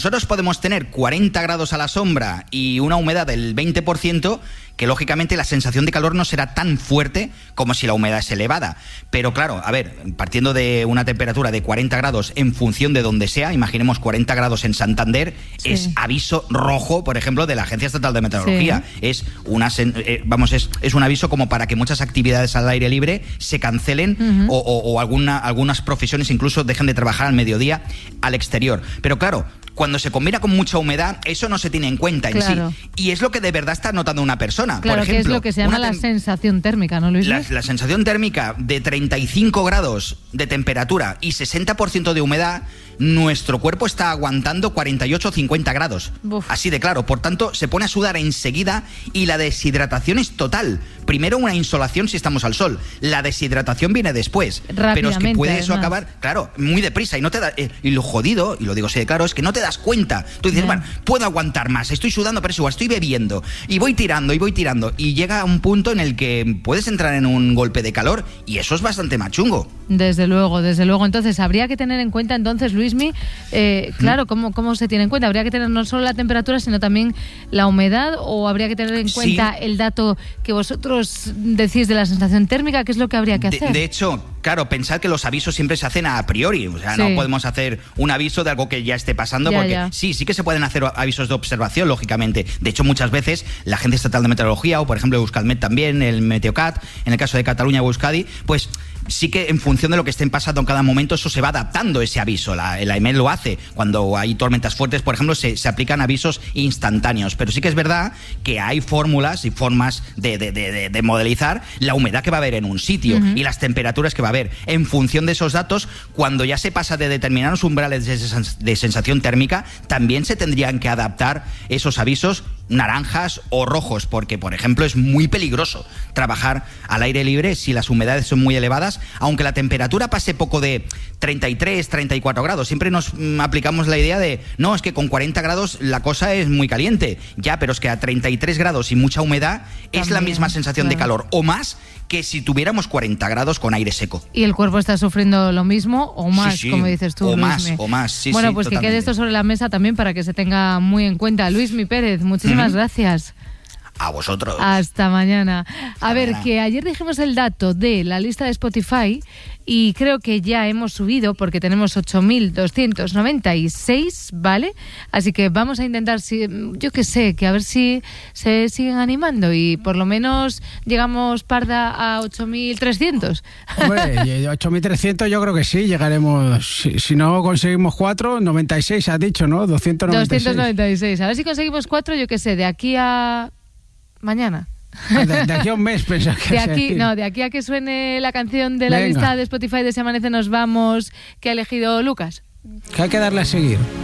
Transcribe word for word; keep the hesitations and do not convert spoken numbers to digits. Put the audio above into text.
Nosotros podemos tener cuarenta grados a la sombra y una humedad del veinte por ciento, que lógicamente la sensación de calor no será tan fuerte como si la humedad es elevada. Pero claro, a ver, partiendo de una temperatura de cuarenta grados en función de donde sea, imaginemos cuarenta grados en Santander, sí. es aviso rojo, por ejemplo, de la Agencia Estatal de Meteorología. Sí. Es una eh, vamos, es, es un aviso como para que muchas actividades al aire libre se cancelen uh-huh. o, o, o alguna, algunas profesiones incluso dejen de trabajar al mediodía al exterior. Pero claro, cuando se combina con mucha humedad, eso no se tiene en cuenta claro. en sí. Y es lo que de verdad está notando una persona. Claro, por ejemplo, que es lo que se llama la sensación térmica, ¿no, Luis? La, la sensación térmica de treinta y cinco grados de temperatura y sesenta por ciento de humedad, nuestro cuerpo está aguantando cuarenta y ocho o cincuenta grados. Uf. Así de claro. Por tanto, se pone a sudar enseguida y la deshidratación es total. Primero una insolación si estamos al sol. La deshidratación viene después. Pero es que puede eso además. acabar, claro, muy deprisa. Y no te da, eh, y lo jodido, y lo digo así de claro, es que no te das cuenta. Tú dices, bueno, puedo aguantar más, estoy sudando, pero es igual, estoy bebiendo. Y voy tirando, y voy tirando. Y llega un punto en el que puedes entrar en un golpe de calor y eso es bastante más chungo. Desde luego, desde luego. Entonces, habría que tener en cuenta, entonces, Luismi, eh, claro, ¿cómo, ¿cómo se tiene en cuenta? ¿Habría que tener no solo la temperatura, sino también la humedad? ¿O habría que tener en cuenta sí. el dato que vosotros decís de la sensación térmica? ¿Qué es lo que habría que hacer? De, de hecho, claro, pensad que los avisos siempre se hacen a priori. O sea, sí. no podemos hacer un aviso de algo que ya esté pasando, ya, porque ya. sí, sí que se pueden hacer avisos de observación, lógicamente. De hecho, muchas veces la Agencia Estatal de Meteorología, o por ejemplo Euskalmet también, el Meteocat, en el caso de Cataluña o Euskadi, pues sí que en función de lo que estén pasando en cada momento, eso se va adaptando, ese aviso. La, la E M E lo hace. Cuando hay tormentas fuertes, por ejemplo, se, se aplican avisos instantáneos. Pero sí que es verdad que hay fórmulas y formas de, de, de, de modelizar la humedad que va a haber en un sitio uh-huh. y las temperaturas que va a haber. En función de esos datos, cuando ya se pasa de determinados umbrales de, de sensación térmica, también se tendrían que adaptar esos avisos naranjas o rojos, porque, por ejemplo, es muy peligroso trabajar al aire libre si las humedades son muy elevadas, aunque la temperatura pase poco de treinta y tres, treinta y cuatro grados. Siempre nos mm, aplicamos la idea de, no, es que con cuarenta grados la cosa es muy caliente. Ya, pero es que a treinta y tres grados y mucha humedad también es la misma sensación claro. de calor, o más que si tuviéramos cuarenta grados con aire seco. ¿Y el cuerpo está sufriendo lo mismo o más, sí, sí. como dices tú, o Luismi? más, o más, sí, Bueno, sí, pues totalmente. que quede esto sobre la mesa también para que se tenga muy en cuenta. Luismi Pérez, muchísimas uh-huh. gracias. A vosotros. Hasta mañana. Hasta a ver, mañana. Que ayer dijimos el dato de la lista de Spotify y creo que ya hemos subido porque tenemos ocho mil doscientos noventa y seis, ¿vale? Así que vamos a intentar, si, yo qué sé, que a ver si se siguen animando y por lo menos llegamos, Parda, a ocho mil trescientos. Bueno, ocho mil trescientos yo creo que sí, llegaremos. Si, si no conseguimos cuatro, noventa y seis has dicho, ¿no? doscientos noventa y seis. doscientos noventa y seis. A ver si conseguimos cuatro, yo qué sé, de aquí a mañana. Ah, de, de aquí a un mes pensás que de aquí, no, de aquí a que suene la canción de la Venga. lista de Spotify de Se Amanece Nos Vamos que ha elegido Lucas. Que hay que darle a seguir.